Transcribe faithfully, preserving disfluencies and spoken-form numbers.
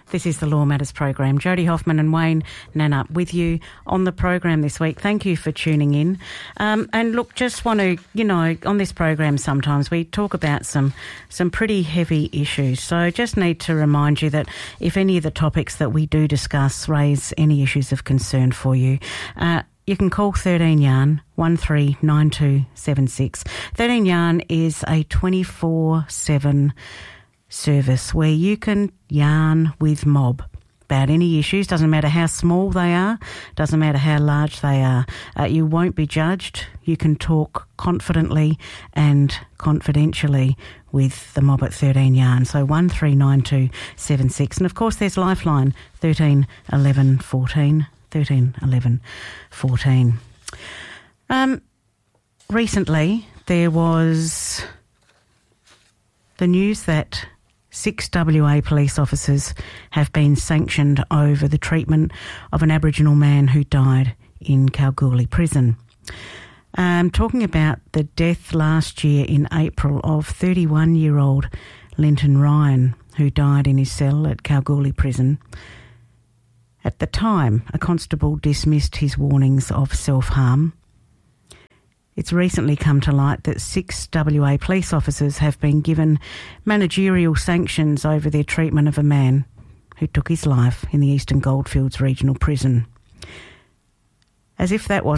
This is the Law Matters program. Jody Hoffman and Wayne Nannup with you on the program this week. Thank you for tuning in. Um, and look, just want to, you know, on this program sometimes we talk about some some pretty heavy issues. So just need to remind you that if any of the topics that we do discuss raise any issues of concern for you, uh, you can call thirteen yarn, one three nine two seven six. thirteen yarn is a twenty-four seven service where you can yarn with Mob about any issues. Doesn't matter how small they are, doesn't matter how large they are. Uh, you won't be judged. You can talk confidently and confidentially with the Mob at thirteen yarn. So one three nine two seven six. And of course there's Lifeline thirteen eleven fourteen. thirteen eleven fourteen. Um, recently there was the news that six W A police officers have been sanctioned over the treatment of an Aboriginal man who died in Kalgoorlie prison. Um, talking about the death last year in April of thirty-one-year-old Linton Ryan, who died in his cell at Kalgoorlie prison. At the time, a constable dismissed his warnings of self-harm. It's recently come to light that six W A police officers have been given managerial sanctions over their treatment of a man who took his life in the Eastern Goldfields Regional Prison. As if that wasn't